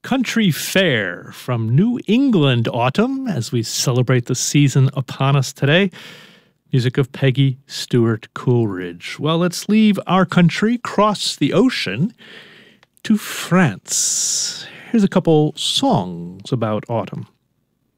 Country Fair from New England Autumn as we celebrate the season upon us today. Music of Peggy Stewart Coolidge. Well, let's leave our country, cross the ocean to France. Here's a couple songs about autumn.